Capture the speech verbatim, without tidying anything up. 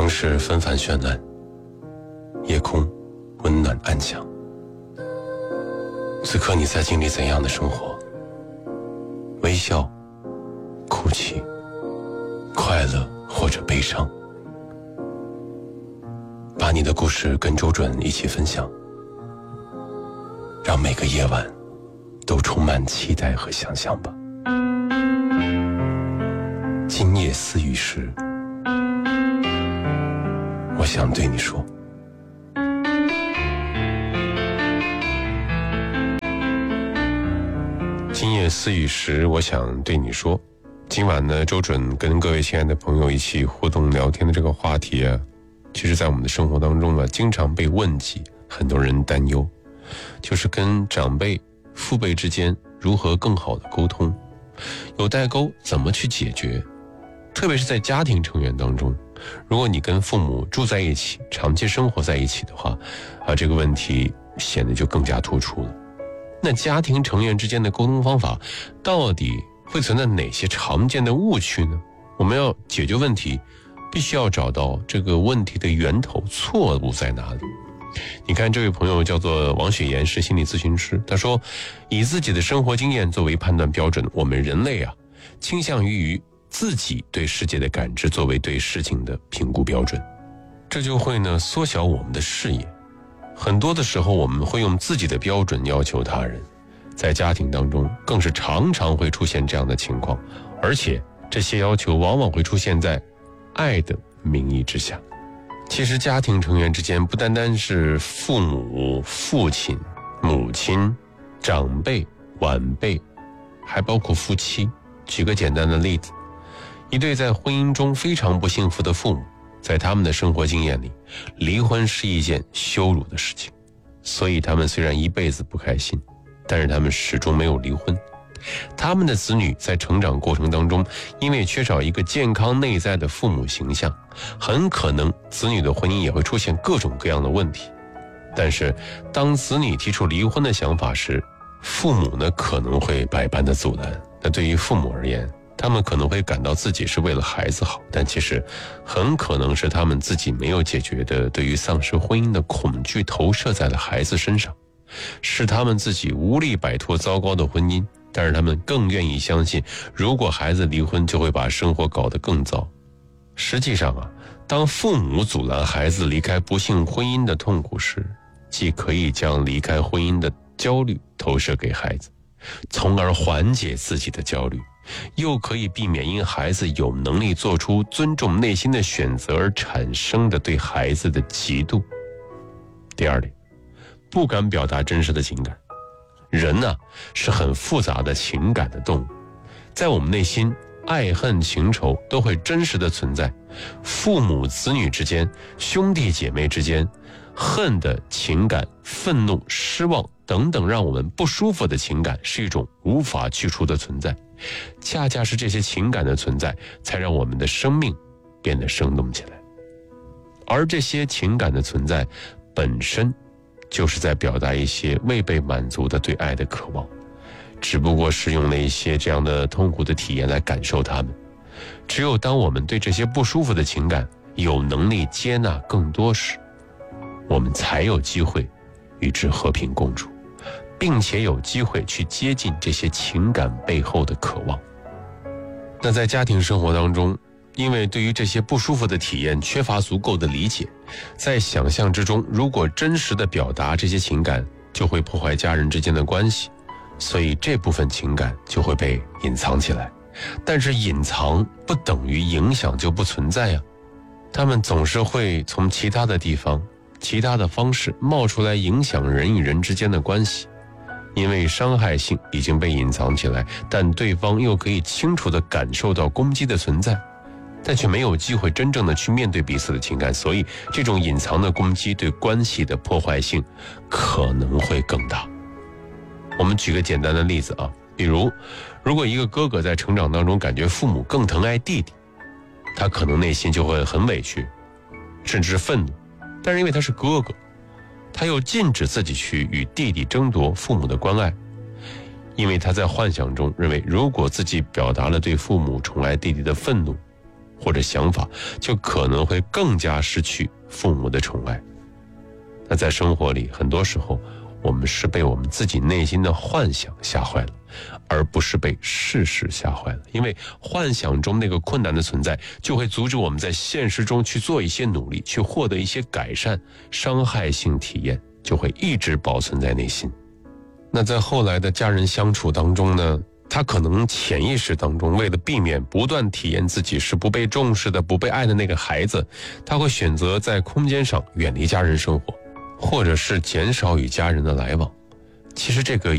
市纷繁绚烂，夜空温暖安详。此刻你在经历怎样的生活？微笑、哭泣、快乐或者悲伤？把你的故事跟周准一起分享，让每个夜晚都充满期待和想象吧。今夜思雨时，我想对你说。今夜思雨时，我想对你说。今晚呢，周准跟各位亲爱的朋友一起互动聊天的这个话题啊，其实在我们的生活当中呢，经常被问及，很多人担忧，就是跟长辈、父辈之间如何更好的沟通，有代沟怎么去解决？特别是在家庭成员当中，如果你跟父母住在一起，长期生活在一起的话，啊，这个问题显得就更加突出了。那家庭成员之间的沟通方法，到底会存在哪些常见的误区呢？我们要解决问题，必须要找到这个问题的源头，错误在哪里？你看，这位朋友叫做王雪岩，是心理咨询师。他说，以自己的生活经验作为判断标准，我们人类啊，倾向于以自己对世界的感知作为对事情的评估标准，这就会呢缩小我们的视野。很多的时候，我们会用自己的标准要求他人，在家庭当中更是常常会出现这样的情况，而且这些要求往往会出现在爱的名义之下。其实家庭成员之间不单单是父母、父亲、母亲、长辈、晚辈，还包括夫妻。举个简单的例子，一对在婚姻中非常不幸福的父母，在他们的生活经验里，离婚是一件羞辱的事情，所以他们虽然一辈子不开心，但是他们始终没有离婚。他们的子女在成长过程当中，因为缺少一个健康内在的父母形象，很可能子女的婚姻也会出现各种各样的问题。但是当子女提出离婚的想法时，父母呢可能会百般的阻拦。那对于父母而言，他们可能会感到自己是为了孩子好，但其实很可能是他们自己没有解决的对于丧失婚姻的恐惧投射在了孩子身上，是他们自己无力摆脱糟糕的婚姻，但是他们更愿意相信，如果孩子离婚就会把生活搞得更糟。实际上啊，当父母阻拦孩子离开不幸婚姻的痛苦时，既可以将离开婚姻的焦虑投射给孩子，从而缓解自己的焦虑，又可以避免因孩子有能力做出尊重内心的选择而产生的对孩子的嫉妒。第二点，不敢表达真实的情感。人呢、啊、是很复杂的情感的动物，在我们内心，爱恨情仇都会真实的存在。父母子女之间，兄弟姐妹之间，恨的情感、愤怒、失望等等让我们不舒服的情感，是一种无法去除的存在。恰恰是这些情感的存在，才让我们的生命变得生动起来。而这些情感的存在本身就是在表达一些未被满足的对爱的渴望，只不过是用了一些这样的痛苦的体验来感受它们。只有当我们对这些不舒服的情感有能力接纳更多时，我们才有机会与之和平共处，并且有机会去接近这些情感背后的渴望。那在家庭生活当中，因为对于这些不舒服的体验缺乏足够的理解，在想象之中，如果真实的表达这些情感，就会破坏家人之间的关系，所以这部分情感就会被隐藏起来。但是隐藏不等于影响就不存在啊，他们总是会从其他的地方、其他的方式冒出来，影响人与人之间的关系。因为伤害性已经被隐藏起来，但对方又可以清楚地感受到攻击的存在，但却没有机会真正的去面对彼此的情感，所以这种隐藏的攻击对关系的破坏性可能会更大。我们举个简单的例子啊，比如如果一个哥哥在成长当中感觉父母更疼爱弟弟，他可能内心就会很委屈，甚至愤怒，但是因为他是哥哥，他又禁止自己去与弟弟争夺父母的关爱，因为他在幻想中认为，如果自己表达了对父母宠爱弟弟的愤怒， 或者想法，就可能会更加失去父母的宠爱。那在生活里，很多时候我们是被我们自己内心的幻想吓坏了，而不是被事实吓坏了。因为幻想中那个困难的存在，就会阻止我们在现实中去做一些努力，去获得一些改善，伤害性体验就会一直保存在内心。那在后来的家人相处当中呢，他可能潜意识当中为了避免不断体验自己是不被重视的、不被爱的那个孩子，他会选择在空间上远离家人生活，或者是减少与家人的来往。其实这个